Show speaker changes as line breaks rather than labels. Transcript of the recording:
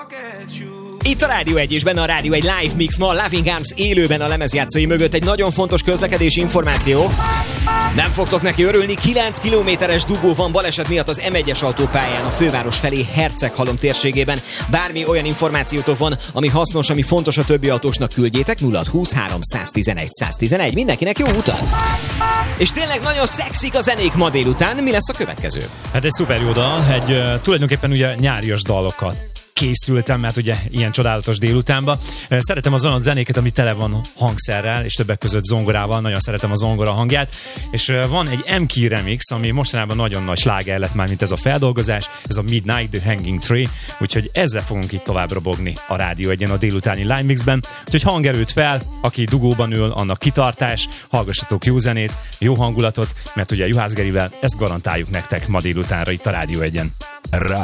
Itt a Rádió 1 és benne a Rádió 1 Live Mix, ma a Loving Arms élőben a lemezjátszói mögött egy nagyon fontos közlekedési információ. Nem fogtok neki örülni, 9 kilométeres dugó van baleset miatt az M1-es autópályán a főváros felé Herceghalom térségében. Bármi olyan információtok van, ami hasznos, ami fontos a többi autósnak, küldjétek 0623 111 111. Mindenkinek jó utat! És tényleg nagyon szexik a zenék ma délután. Mi lesz a következő?
Hát egy szuper jó dal, tulajdonképpen ugye nyárias dalokat készültem, mert ugye ilyen csodálatos délutánban. Szeretem azon a zenéket, ami tele van hangszerrel, és többek között zongorával, nagyon szeretem a zongora hangját, és van egy M-Key remix, ami mostanában nagyon nagy sláger lett már, mint ez a feldolgozás, ez a Midnight the Hanging Tree, úgyhogy ezzel fogunk itt tovább robogni a Rádió 1-en a délutáni Live Mixben, úgyhogy hangerőt fel, aki dugóban ül, annak kitartás, hallgassatok jó zenét, jó hangulatot, mert ugye Juhász Gerivel ezt garantáljuk nektek ma délutánra itt a Rádió 1-en.